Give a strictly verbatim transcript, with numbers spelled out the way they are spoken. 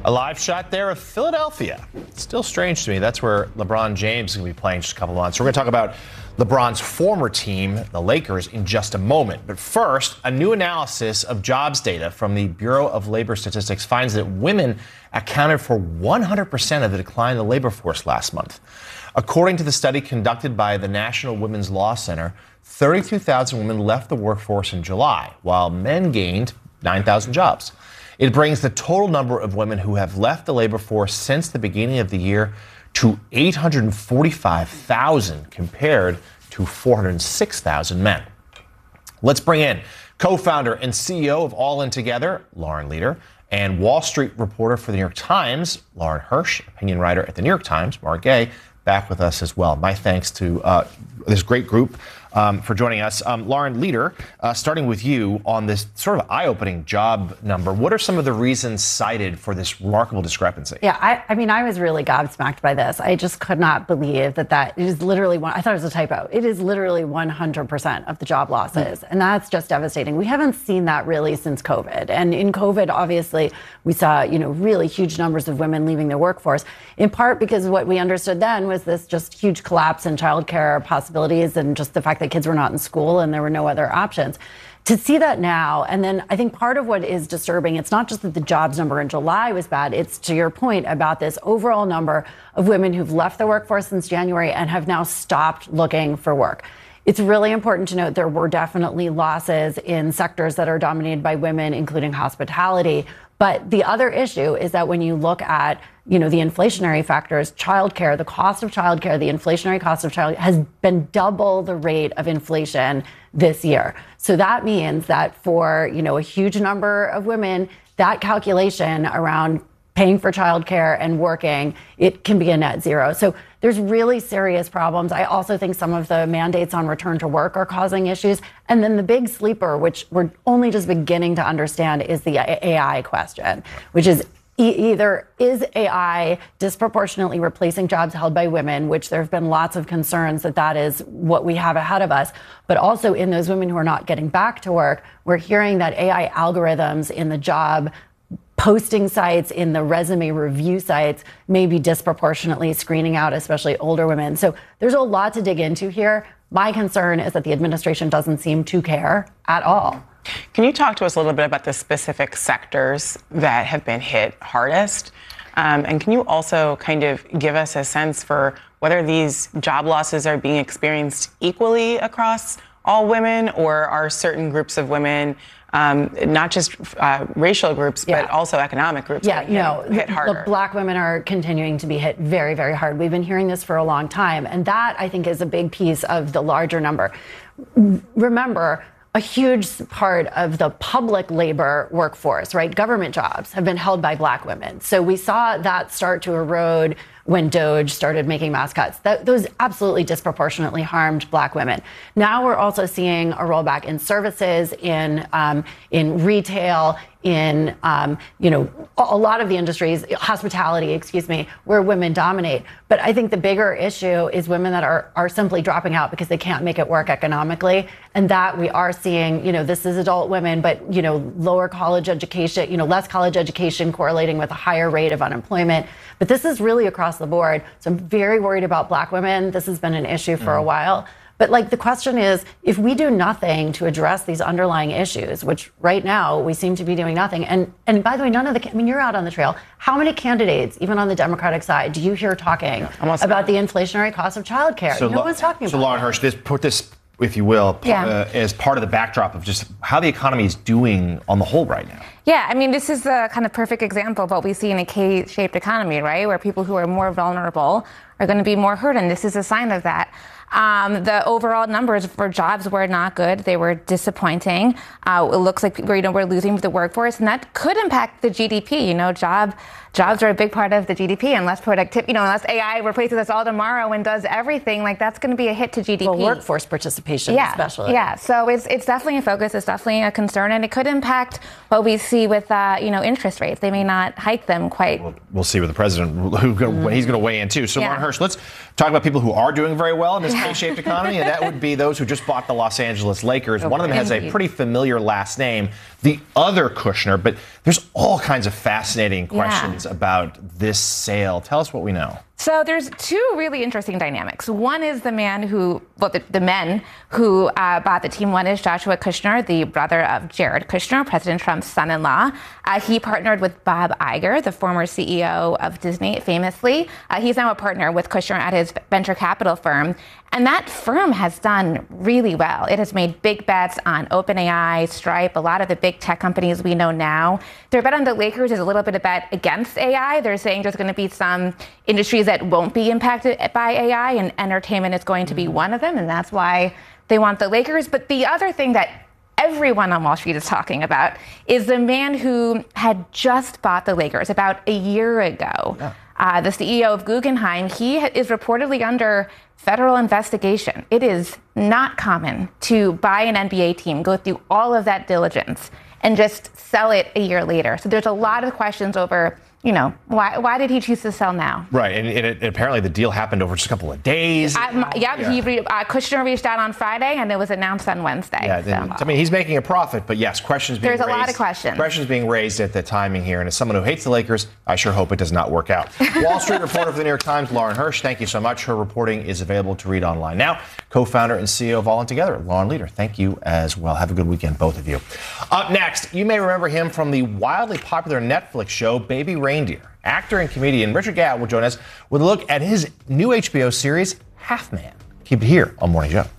A live shot there of Philadelphia. It's still strange to me. That's where LeBron James is going to be playing just a couple months. So we're going to talk about LeBron's former team, the Lakers, in just a moment. But first, a new analysis of jobs data from the Bureau of Labor Statistics finds that women accounted for one hundred percent of the decline in the labor force last month. According to the study conducted by the National Women's Law Center, thirty-two thousand women left the workforce in July, while men gained nine thousand jobs. It brings the total number of women who have left the labor force since the beginning of the year to eight hundred forty-five thousand compared to four hundred six thousand men. Let's bring in co-founder and C E O of All In Together, Lauren Leader, and Wall Street reporter for the New York Times, Lauren Hirsch, opinion writer at the New York Times, Mark Gay, back with us as well. My thanks to uh, this great group um, for joining us. Um, Lauren Leader, uh, starting with you on this sort of eye-opening job number, what are some of the reasons cited for this remarkable discrepancy? Yeah, I, I mean, I was really gobsmacked by this. I just could not believe that that is literally one. I thought it was a typo. It is literally one hundred percent of the job losses. Mm. And that's just devastating. We haven't seen that really since COVID. And in COVID, obviously, we saw, you know, really huge numbers of women leaving the workforce, in part because what we understood then was this just huge collapse in childcare possibilities and just the fact that kids were not in school and there were no other options. To see that now, and then I think part of what is disturbing, it's not just that the jobs number in July was bad, it's to your point about this overall number of women who've left the workforce since January and have now stopped looking for work. It's really important to note there were definitely losses in sectors that are dominated by women, including hospitality. But the other issue is that when you look at, you know, the inflationary factors, childcare, the cost of childcare, the inflationary cost of childcare has been double the rate of inflation this year. So that means that for, you know, a huge number of women, that calculation around paying for childcare and working, it can be a net zero. So there's really serious problems. I also think some of the mandates on return to work are causing issues. And then the big sleeper, which we're only just beginning to understand, is the A I question, which is e- either is A I disproportionately replacing jobs held by women, which there have been lots of concerns that that is what we have ahead of us. But also in those women who are not getting back to work, we're hearing that A I algorithms in the job posting sites, in the resume review sites, may be disproportionately screening out especially older women. So there's a lot to dig into here. My concern is that the administration doesn't seem to care at all. Can you talk to us a little bit about the specific sectors that have been hit hardest? Um, and can you also kind of give us a sense for whether these job losses are being experienced equally across all women, or are certain groups of women, Um, not just uh, racial groups, yeah. but also economic groups yeah, hit, no, hit harder? Black women are continuing to be hit very, very hard. We've been hearing this for a long time. And that, I think, is a big piece of the larger number. Remember, a huge part of the public labor workforce, right, government jobs, have been held by Black women. So we saw that start to erode when DOGE started making mass cuts. That, those absolutely disproportionately harmed Black women. Now we're also seeing a rollback in services, in um, in retail, in um, you know a lot of the industries, hospitality, excuse me, where women dominate. But I think the bigger issue is women that are are simply dropping out because they can't make it work economically, and that we are seeing. You know, this is adult women, but you know, lower college education, you know, less college education correlating with a higher rate of unemployment. But this is really across the board. So I'm very worried about Black women. This has been an issue for mm. a while. But like the question is, if we do nothing to address these underlying issues, which right now we seem to be doing nothing. And and by the way, none of the, I mean, you're out on the trail. How many candidates, even on the Democratic side, do you hear talking yeah, about the inflationary cost of childcare? So no one's talking so about Lauren Hirsch, this, put this, if you will, yeah. uh, as part of the backdrop of just how the economy is doing on the whole right now. Yeah, I mean, this is the kind of perfect example of what we see in a K-shaped economy, right? Where people who are more vulnerable are going to be more hurt, and this is a sign of that. Um, the overall numbers for jobs were not good. They were disappointing. Uh, it looks like you know, we're losing the workforce, and that could impact the G D P. You know, job jobs are a big part of the G D P, and less productivity. You know, unless A I replaces us all tomorrow and does everything, like that's going to be a hit to G D P. Well, workforce participation, yeah, especially. Yeah, so it's it's definitely a focus. It's definitely a concern, and it could impact what we see with uh, you know interest rates. They may not hike them quite. We'll, we'll see with the president. Who mm. he's going to weigh in too. So, yeah. Lauren Hirsch, let's talk about people who are doing very well in this K-shaped economy, and that would be those who just bought the Los Angeles Lakers. Oh, One of them has indeed. a pretty familiar last name. the other Kushner. But there's all kinds of fascinating Yeah. questions about this sale. Tell us what we know. So there's two really interesting dynamics. One is the man who, well, the, the men who uh, bought the team. One is Joshua Kushner, the brother of Jared Kushner, President Trump's son-in-law. Uh, he partnered with Bob Iger, the former C E O of Disney, famously. Uh, he's now a partner with Kushner at his venture capital firm. And that firm has done really well. It has made big bets on OpenAI, Stripe, a lot of the big tech companies we know now. Their bet on the Lakers is a little bit of bet against A I. They're saying there's going to be some industries that won't be impacted by A I, and entertainment is going to be one of them, and that's why they want the Lakers. But the other thing that everyone on Wall Street is talking about is the man who had just bought the Lakers about a year ago. Yeah. Uh, the C E O of Guggenheim, he is reportedly under federal investigation. It is not common to buy an N B A team, go through all of that diligence, and just sell it a year later. So there's a lot of questions over, you know, why why did he choose to sell now? Right, and, and, it, and apparently the deal happened over just a couple of days. I, my, yep, yeah, he re, uh, Kushner reached out on Friday, and it was announced on Wednesday. Yeah, so. I mean, he's making a profit, but yes, questions being There's raised. a lot of questions. Questions being raised at the timing here, and as someone who hates the Lakers, I sure hope it does not work out. Wall Street reporter for the New York Times, Lauren Hirsch, thank you so much. Her reporting is available to read online now. Co-founder and C E O of All In Together, Lauren Leader, thank you as well. Have a good weekend, both of you. Up next, you may remember him from the wildly popular Netflix show Baby Reindeer. Actor and comedian Richard Gadd will join us with a look at his new H B O series, Half Man. Keep it here on Morning Joe.